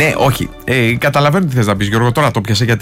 Ναι, όχι. Καταλαβαίνω τι θες να πεις, Γιώργο. Τώρα το πιάσε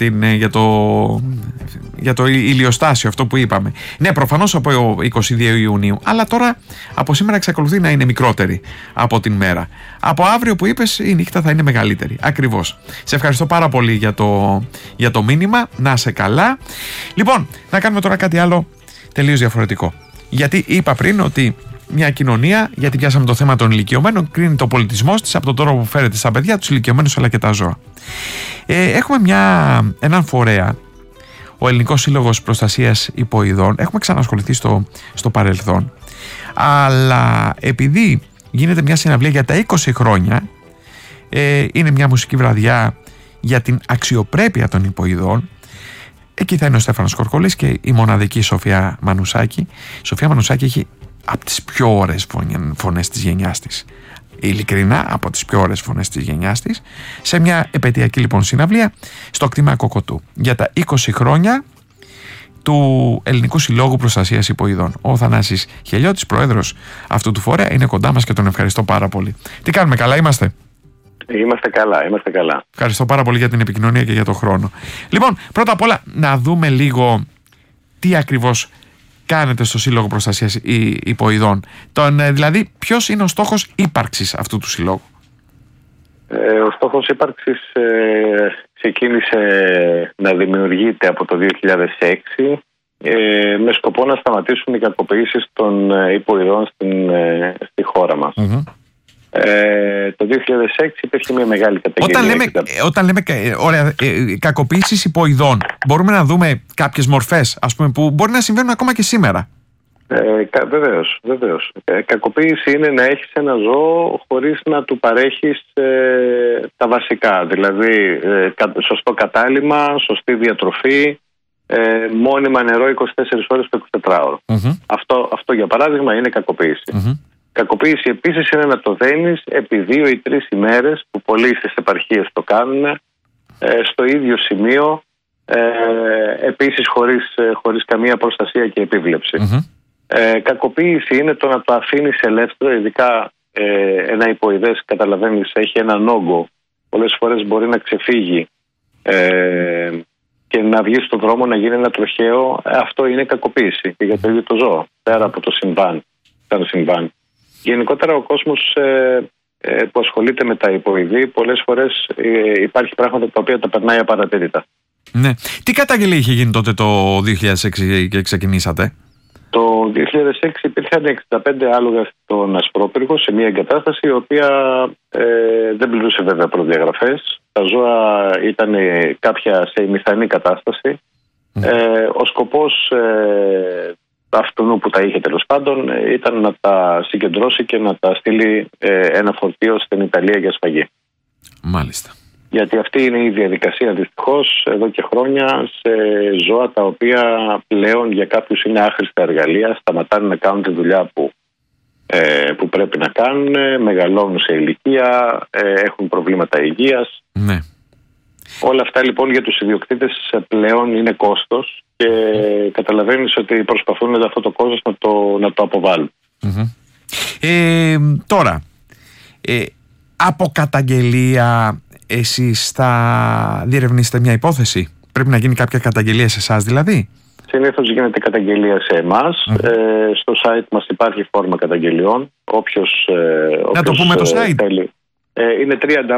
για το ηλιοστάσιο, αυτό που είπαμε. Ναι, προφανώς από 22 Ιουνίου. Αλλά τώρα από σήμερα εξακολουθεί να είναι μικρότερη από την μέρα. Από αύριο που είπες η νύχτα θα είναι μεγαλύτερη. Ακριβώς. Σε ευχαριστώ πάρα πολύ για το μήνυμα. Να είσαι καλά. Λοιπόν, να κάνουμε τώρα κάτι άλλο τελείως διαφορετικό. Γιατί είπα πριν ότι μια κοινωνία, γιατί πιάσαμε το θέμα των ηλικιωμένων, κρίνει το πολιτισμός της από τον τρόπο που φέρεται στα παιδιά, τους ηλικιωμένους αλλά και τα ζώα. Έχουμε έναν φορέα, ο Ελληνικός Σύλλογος Προστασίας Υποειδών. Έχουμε ξανασχοληθεί στο παρελθόν, αλλά επειδή γίνεται μια συναυλία για τα 20 χρόνια, είναι μια μουσική βραδιά για την αξιοπρέπεια των υποειδών. Εκεί θα είναι ο Στέφανος Κορκόλης και η μοναδική Σοφία Μανουσάκη. Η Σοφία Μανουσάκη έχει από τις πιο ωραίες φωνές της γενιάς της. Ειλικρινά, από τις πιο ωραίες φωνές της γενιάς της. Σε μια επαιτειακή λοιπόν συναυλία στο κτήμα Κοκοτού για τα 20 χρόνια του Ελληνικού Συλλόγου Προστασίας Υποειδών. Ο Θανάσης Χελιώτης, πρόεδρος αυτού του φορέα, είναι κοντά μας και τον ευχαριστώ πάρα πολύ. Τι κάνουμε, καλά είμαστε? Είμαστε καλά. Ευχαριστώ πάρα πολύ για την επικοινωνία και για τον χρόνο. Λοιπόν, πρώτα απ' όλα να δούμε λίγο τι ακριβώς κάνετε στο Σύλλογο Προστασίας Υποειδών. Δηλαδή, ποιος είναι ο στόχος ύπαρξης αυτού του συλλόγου? Ο στόχος ύπαρξης ξεκίνησε να δημιουργείται από το 2006 με σκοπό να σταματήσουν οι κακοποιήσεις των υποειδών στη χώρα μας. Το 2006 υπήρχε μια μεγάλη καταγγελία. Όταν λέμε κακοποίησεις υποειδών, μπορούμε να δούμε κάποιες μορφές, ας πούμε, που μπορεί να συμβαίνουν ακόμα και σήμερα? Βεβαίως. Κακοποίηση είναι να έχεις ένα ζώο χωρίς να του παρέχεις τα βασικά. Δηλαδή σωστό κατάλυμα, σωστή διατροφή, μόνιμα νερό 24 ώρες το 24ωρο. Αυτό για παράδειγμα είναι κακοποίηση. Κακοποίηση επίσης είναι να το δένεις επί 2 ή 3 ημέρες, που πολλοί στις επαρχίες το κάνουν, στο ίδιο σημείο, επίσης χωρίς καμία προστασία και επίβλεψη. Κακοποίηση είναι το να το αφήνεις ελεύθερο, ειδικά ένα υποειδές, καταλαβαίνεις, έχει έναν όγκο, πολλές φορές μπορεί να ξεφύγει και να βγει στον δρόμο να γίνει ένα τροχαίο. Αυτό είναι κακοποίηση και για το ίδιο το ζώο, πέρα από το συμβάν. Γενικότερα ο κόσμος που ασχολείται με τα υποειδή, πολλές φορές υπάρχει πράγματα τα οποία τα περνάει απαρατήρητα. Ναι. Τι καταγγελία είχε γίνει τότε το 2006 και ξεκινήσατε? Το 2006 υπήρχαν 65 άλογα στον Ασπρόπυργο σε μια εγκατάσταση η οποία δεν πληρούσε βέβαια προδιαγραφές. Τα ζώα ήταν κάποια σε ημιθανή κατάσταση. Ο σκοπός αυτού που τα είχε τέλος πάντων ήταν να τα συγκεντρώσει και να τα στείλει ένα φορτίο στην Ιταλία για σφαγή. Μάλιστα. Γιατί αυτή είναι η διαδικασία δυστυχώς εδώ και χρόνια σε ζώα τα οποία πλέον για κάποιους είναι άχρηστα εργαλεία, σταματάνε να κάνουν τη δουλειά που πρέπει να κάνουν, μεγαλώνουν σε ηλικία, έχουν προβλήματα υγείας. Ναι. Όλα αυτά λοιπόν για τους ιδιοκτήτες πλέον είναι κόστος και καταλαβαίνεις ότι προσπαθούν αυτό το κόστος να το αποβάλουν. Τώρα, από καταγγελία εσείς θα διερευνήσετε μια υπόθεση? Πρέπει να γίνει κάποια καταγγελία σε εσάς δηλαδή? Συνήθως γίνεται καταγγελία σε εμάς. Στο site μας υπάρχει φόρμα καταγγελιών. Να το πούμε το site. Είναι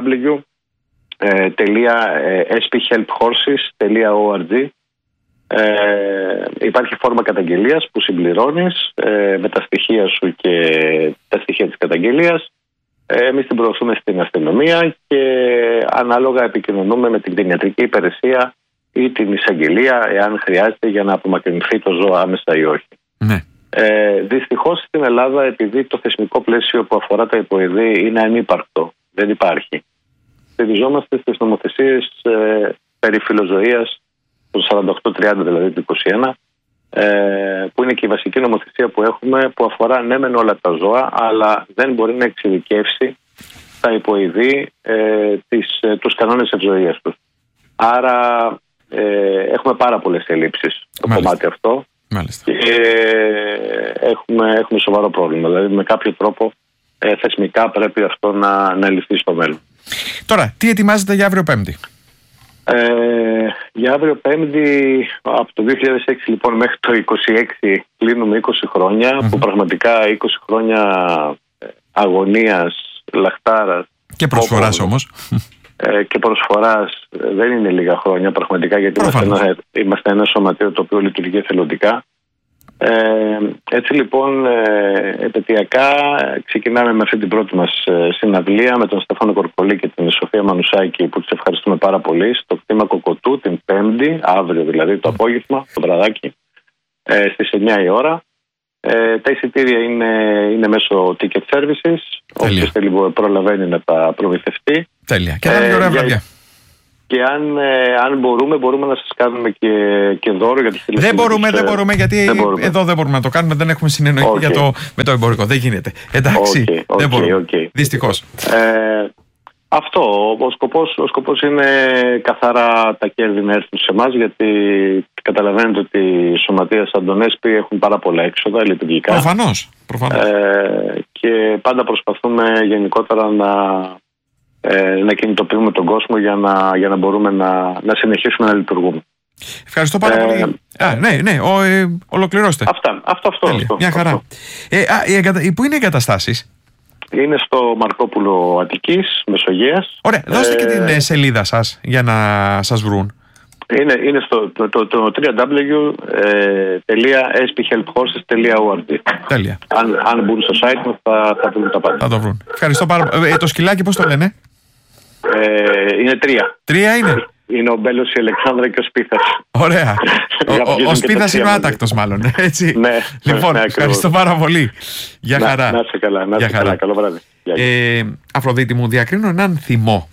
www.sphelphorses.org. Υπάρχει φόρμα καταγγελίας που συμπληρώνεις με τα στοιχεία σου και τα στοιχεία της καταγγελίας. Εμείς την προωθούμε στην αστυνομία και ανάλογα επικοινωνούμε με την κτηνιατρική υπηρεσία ή την εισαγγελία εάν χρειάζεται για να απομακρυνθεί το ζώο άμεσα ή όχι. Ναι. Δυστυχώς στην Ελλάδα, επειδή το θεσμικό πλαίσιο που αφορά τα υποειδή είναι ανύπαρκτο, δεν υπάρχει, στηριζόμαστε στις νομοθεσίες περί φιλοζωίας του 48-30 δηλαδή του 21, που είναι και η βασική νομοθεσία που έχουμε, που αφορά ναι μεν όλα τα ζώα, αλλά δεν μπορεί να εξειδικεύσει τα υποειδή τους κανόνες ευζωίας τους. Άρα έχουμε πάρα πολλές ελλείψεις στο κομμάτι αυτό. Μάλιστα. Και έχουμε σοβαρό πρόβλημα. Δηλαδή με κάποιο τρόπο θεσμικά πρέπει αυτό να λυθεί στο μέλλον. Τώρα, τι ετοιμάζετε για αύριο Πέμπτη? Για αύριο Πέμπτη, από το 2006 λοιπόν μέχρι το 2026 κλείνουμε 20 χρόνια, που πραγματικά 20 χρόνια αγωνίας, λαχτάρας και προσφοράς όμως. Και προσφοράς δεν είναι λίγα χρόνια πραγματικά, γιατί είμαστε ένα σωματείο το οποίο λειτουργεί εθελοντικά. Έτσι λοιπόν επαιτειακά ξεκινάμε με αυτή την πρώτη μας συναυλία με τον Στέφανο Κορκολή και την Σοφία Μανουσάκη, που τους ευχαριστούμε πάρα πολύ, στο κτήμα Κοκοτού την Πέμπτη, αύριο δηλαδή το απόγευμα, το βραδάκι, στις 9 η ώρα. Τα εισιτήρια είναι μέσω ticket services. Όποιος θέλει προλαβαίνει να τα προμηθευτεί. Τέλεια. Και θα είναι ωραία βραδιά. Και αν μπορούμε να σας κάνουμε και δώρο για τις τηλεφωνικές. Δεν μπορούμε, γιατί εδώ δεν μπορούμε να το κάνουμε. Δεν έχουμε συνεννοηθεί με το εμπορικό. Δεν γίνεται. Εντάξει, δεν μπορούμε. Δυστυχώς. Αυτό. Ο σκοπός είναι καθαρά τα κέρδη να έρθουν σε εμάς, γιατί καταλαβαίνετε ότι οι σωματεία σαν τον ΕΣΠΗ έχουν πάρα πολλά έξοδα λειτουργικά. Προφανώς. Και πάντα προσπαθούμε γενικότερα να κινητοποιούμε τον κόσμο για να μπορούμε να συνεχίσουμε να λειτουργούμε. Ευχαριστώ πάρα πολύ. Ολοκληρώστε. Αυτό. Μια χαρά. Πού είναι οι εγκαταστάσεις? Είναι στο Μαρκόπουλο Αττικής, Μεσογείας. Ωραία, δώστε και την σελίδα σας για να σας βρουν. Είναι στο www.sphelphorses.org. Τέλεια. Αν μπουν στο site μας θα βρουν τα πάντα. Θα το βρουν. Ευχαριστώ πάρα πολύ. Το σκυλάκι πώς το λένε? Είναι 3. 3 είναι. Είναι ο Μπέλος, η Αλεξάνδρα και ο Σπίθας. Ωραία. Ο Σπίθας είναι ο άτακτος μάλλον. Έτσι. Ναι. Λοιπόν, ευχαριστώ πάρα πολύ. Γεια χαρά. Να είσαι καλά. Καλό βράδυ. Αφροδίτη μου, διακρίνω έναν θυμό.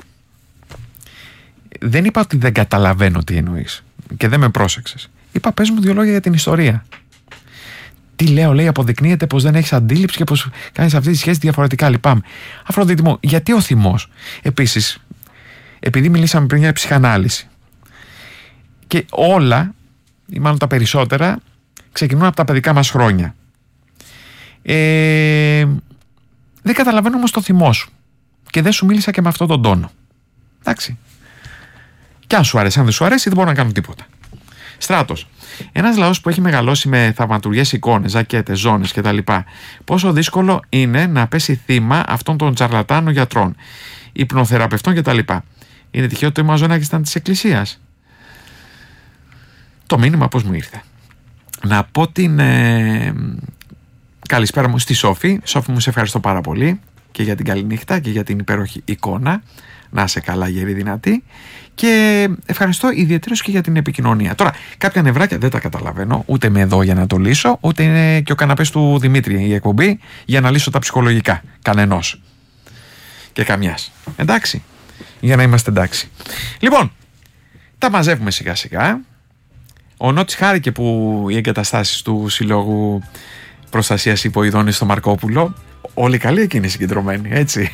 Δεν είπα ότι δεν καταλαβαίνω τι εννοείς και δεν με πρόσεξες. Είπα, πες μου 2 λόγια για την ιστορία. Τι λέω, λέει, αποδεικνύεται πως δεν έχεις αντίληψη και πως κάνεις αυτή τη σχέση διαφορετικά. Λυπάμαι. Αφροδίτη μου, γιατί ο θυμός? Επίσης, επειδή μιλήσαμε πριν για ψυχανάλυση, και όλα, ή μάλλον τα περισσότερα, ξεκινούν από τα παιδικά μας χρόνια. Δεν καταλαβαίνω όμως το θυμό σου. Και δεν σου μίλησα και με αυτόν τον τόνο. Εντάξει. Και αν σου αρέσει, αν δεν σου αρέσει, δεν μπορώ να κάνω τίποτα. Στράτος. Ένας λαός που έχει μεγαλώσει με θαυματουργές εικόνες, ζακέτες, ζώνες κτλ. Πόσο δύσκολο είναι να πέσει θύμα αυτών των τσαρλατάνων γιατρών, υπνοθεραπευτών κτλ. Είναι τυχαίο ότι ο Μαζονάκης ήταν της Εκκλησίας? Το μήνυμα πώς μου ήρθε? Να πω την καλησπέρα μου στη Σόφη. Σόφη μου, σε ευχαριστώ πάρα πολύ και για την καλή νύχτα και για την υπέροχη εικόνα. Να είσαι καλά, γερή, δυνατή. Και ευχαριστώ ιδιαίτερως και για την επικοινωνία. Τώρα, κάποια νευράκια δεν τα καταλαβαίνω. Ούτε είμαι εδώ για να το λύσω, ούτε είναι και ο καναπές του Δημήτρη η εκπομπή για να λύσω τα ψυχολογικά κανενός και καμιάς. Εντάξει, για να είμαστε εντάξει. Λοιπόν, τα μαζεύουμε σιγά σιγά. Ο Νότης χάρηκε που οι εγκαταστάσεις του Συλλόγου Προστασίας Υποειδών είναι στο Μαρκόπουλο. Όλοι καλοί εκείνοι συγκεντρωμένοι, έτσι.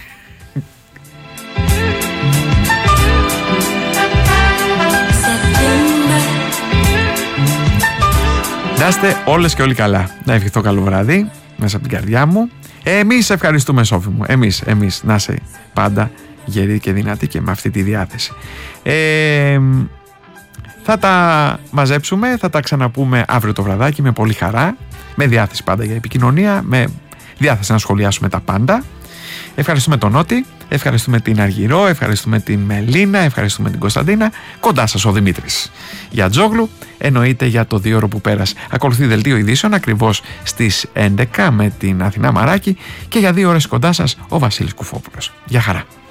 Να είστε όλες και όλοι καλά. Να ευχηθώ καλό βράδυ μέσα από την καρδιά μου. Εμείς ευχαριστούμε, Σόφη μου. Εμείς να είσαι πάντα γερή και δυνατή και με αυτή τη διάθεση. Θα τα μαζέψουμε, θα τα ξαναπούμε αύριο το βραδάκι με πολύ χαρά, με διάθεση πάντα για επικοινωνία, με διάθεση να σχολιάσουμε τα πάντα. Ευχαριστούμε τον Νότι, ευχαριστούμε την Αργυρό, ευχαριστούμε την Μελίνα, ευχαριστούμε την Κωνσταντίνα. Κοντά σας ο Δημήτρης Γιατζόγλου, εννοείται για το 2ωρο που πέρασε. Ακολουθεί δελτίο ειδήσεων ακριβώς στις 11 με την Αθηνά Μαράκη και για 2 ώρες κοντά σας ο Βασίλης Κουφόπουλος. Γεια χαρά.